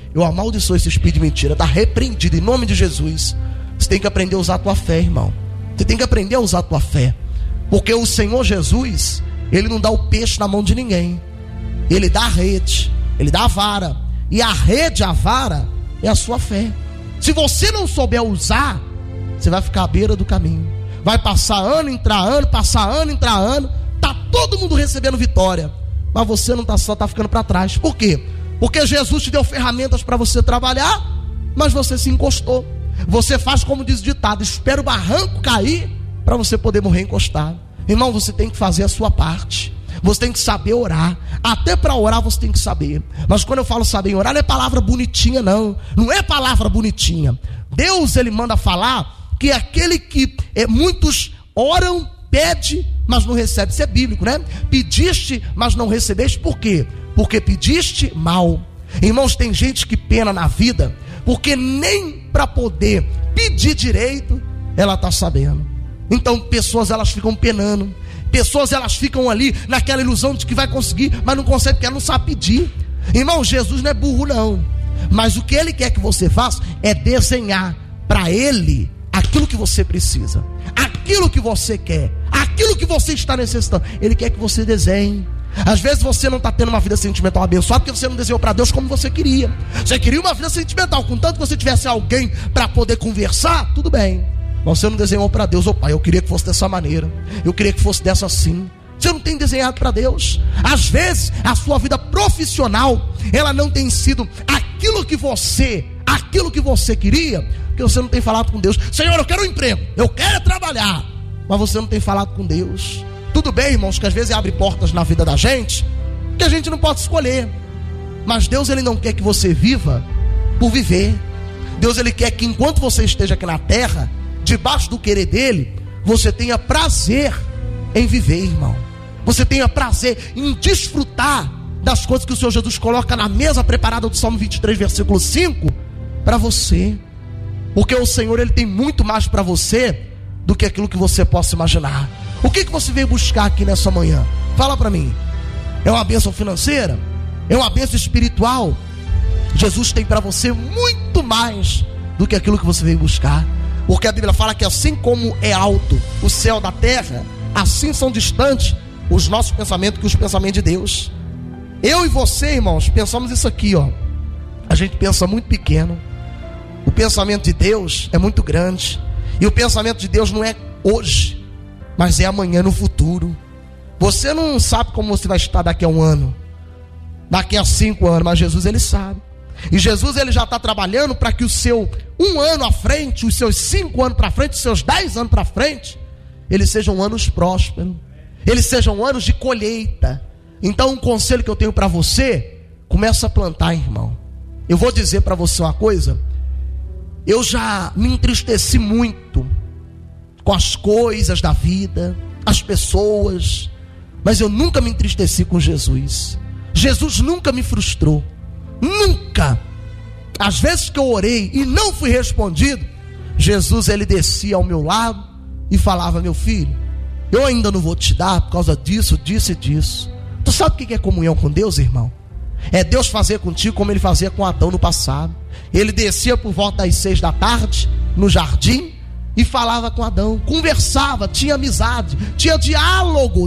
eu amaldiçoo esse espírito de mentira. Está repreendido em nome de Jesus. Você tem que aprender a usar a tua fé, irmão. Você tem que aprender a usar a tua fé. Porque o Senhor Jesus, Ele não dá o peixe na mão de ninguém. Ele dá a rede, Ele dá a vara. E a rede, a vara, é a sua fé. Se você não souber usar, você vai ficar à beira do caminho. Vai passar ano, entrar ano, passar ano, entrar ano. Tá todo mundo recebendo vitória, mas você não tá, só está ficando para trás. Por quê? Porque Jesus te deu ferramentas para você trabalhar, mas você se encostou. Você faz como diz o ditado: espera o barranco cair para você poder morrer encostado. Irmão, você tem que fazer a sua parte. Você tem que saber orar. Até para orar você tem que saber. Mas quando eu falo saber orar, não é palavra bonitinha, não. Não é palavra bonitinha. Deus, Ele manda falar que aquele que muitos oram, pede, mas não recebe. Isso é bíblico, né? Pediste, mas não recebeste. Por quê? Porque pediste mal. Irmãos, tem gente que pena na vida porque nem para poder pedir direito ela está sabendo. Então pessoas, elas ficam penando. Pessoas, elas ficam ali naquela ilusão de que vai conseguir, mas não consegue porque ela não sabe pedir. Irmão, Jesus não é burro não. Mas o que Ele quer que você faça é desenhar para Ele aquilo que você precisa, aquilo que você quer, aquilo que você está necessitando. Ele quer que você desenhe. Às vezes você não está tendo uma vida sentimental abençoada porque você não desenhou para Deus como você queria. Você queria uma vida sentimental, contanto que você tivesse alguém para poder conversar, tudo bem. Mas você não desenhou para Deus: ô pai, eu queria que fosse dessa maneira, eu queria que fosse dessa assim. Você não tem desenhado para Deus. Às vezes a sua vida profissional, ela não tem sido aquilo que você queria, porque você não tem falado com Deus. Senhor, eu quero um emprego, eu quero trabalhar, mas você não tem falado com Deus. Tudo bem, irmãos, que às vezes abre portas na vida da gente que a gente não pode escolher. Mas Deus, Ele não quer que você viva por viver. Deus, Ele quer que enquanto você esteja aqui na terra, debaixo do querer dEle, você tenha prazer em viver, irmão. Você tenha prazer em desfrutar das coisas que o Senhor Jesus coloca na mesa preparada do Salmo 23, versículo 5, para você. Porque o Senhor, Ele tem muito mais para você do que aquilo que você possa imaginar. O que você veio buscar aqui nessa manhã? Fala para mim. É uma bênção financeira? É uma bênção espiritual? Jesus tem para você muito mais do que aquilo que você veio buscar. Porque a Bíblia fala que assim como é alto o céu da terra, assim são distantes os nossos pensamentos que os pensamentos de Deus. Eu e você, irmãos, pensamos isso aqui, ó. A gente pensa muito pequeno. O pensamento de Deus é muito grande. E o pensamento de Deus não é hoje, mas é amanhã, no futuro. Você não sabe como você vai estar daqui a um ano, daqui a 5 anos, mas Jesus, Ele sabe. E Jesus, Ele já está trabalhando para que o seu 1 ano à frente, os seus 5 anos para frente, os seus 10 anos para frente, eles sejam anos prósperos, eles sejam anos de colheita. Então um conselho que eu tenho para você: começa a plantar, irmão. Eu vou dizer para você uma coisa: eu já me entristeci muito com as coisas da vida, as pessoas, mas eu nunca me entristeci com Jesus. Jesus nunca me frustrou, nunca. Às vezes que eu orei e não fui respondido, Jesus, Ele descia ao meu lado e falava: meu filho, eu ainda não vou te dar por causa disso, disso e disso. Tu sabe o que é comunhão com Deus, irmão? É Deus fazer contigo como Ele fazia com Adão no passado. Ele descia por volta das 6 da tarde no jardim e falava com Adão, conversava, tinha amizade, tinha diálogo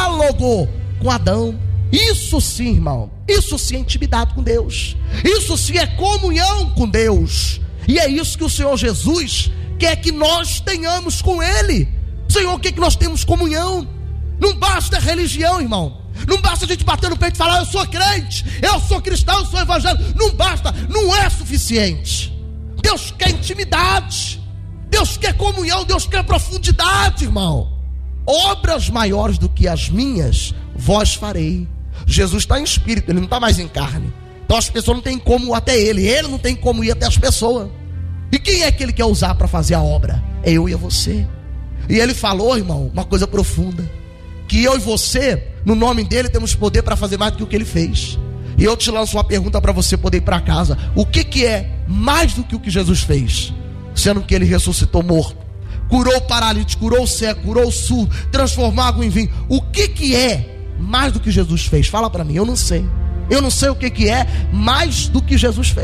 com Adão. Isso sim, irmão, isso sim é intimidade com Deus. Isso sim é comunhão com Deus. E é isso que o Senhor Jesus quer que nós tenhamos com Ele. O Senhor quer que nós tenhamos comunhão. Não basta religião, irmão. Não basta a gente bater no peito e falar: eu sou crente, eu sou cristão, eu sou evangélico. Não basta, não é suficiente. Deus quer intimidade, Deus quer comunhão, Deus quer profundidade, irmão. Obras maiores do que as minhas vós farei. Jesus está em espírito, Ele não está mais em carne. Então as pessoas não têm como ir até Ele não tem como ir até as pessoas. E quem é que Ele quer usar para fazer a obra? É eu e você. E Ele falou, irmão, uma coisa profunda: que eu e você, no nome dEle, temos poder para fazer mais do que o que Ele fez. E eu te lanço uma pergunta para você poder ir para casa: o que é mais do que o que Jesus fez? Sendo que Ele ressuscitou morto, curou o paralítico, curou o cego, curou o surdo, transformou água em vinho. O que é mais do que Jesus fez? Fala para mim. Eu não sei o que é mais do que Jesus fez.